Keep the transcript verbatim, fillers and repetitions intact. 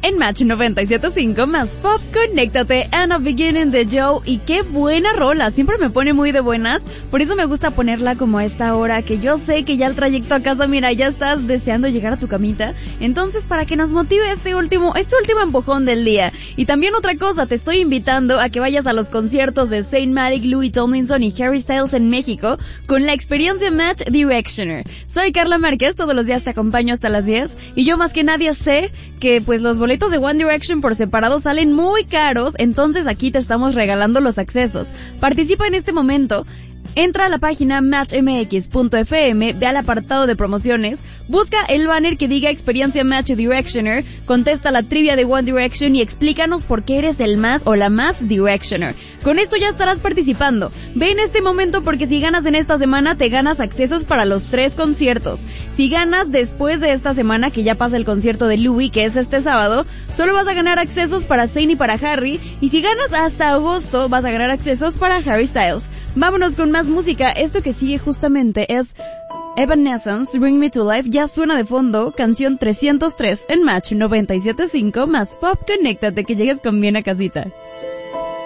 en Match noventa y siete punto cinco más Pop, conéctate and a beginning de Joe. Y qué buena rola, siempre me pone muy de buenas, por eso me gusta ponerla como a esta hora, que yo sé que ya el trayecto a casa, mira, ya estás deseando llegar a tu camita, entonces para que nos motive este último, este último empujón del día. Y también otra cosa, te estoy invitando a que vayas a los conciertos de Saint Malik, Louis Tomlinson y Harry Styles en México con la experiencia Match Directioner. Soy Carla Márquez, todos los días te acompaño hasta las diez, y yo más que nadie sé que pues los boletos de One Direction por separado salen muy caros, entonces aquí te estamos regalando los accesos. Participa en este momento. Entra a la página match m x punto f m, ve al apartado de promociones, busca el banner que diga Experiencia Match Directioner, contesta la trivia de One Direction y explícanos por qué eres el más o la más Directioner. Con esto ya estarás participando. Ve en este momento porque si ganas en esta semana te ganas accesos para los tres conciertos. Si ganas después de esta semana, que ya pasa el concierto de Louis, que es este sábado, solo vas a ganar accesos para Zayn y para Harry, y si ganas hasta agosto vas a ganar accesos para Harry Styles. Vámonos con más música. Esto que sigue justamente es Evanescence, Bring Me to Life. Ya suena de fondo, canción trescientos tres en Match noventa y siete punto cinco más Pop. Conéctate, que llegues con bien a casita.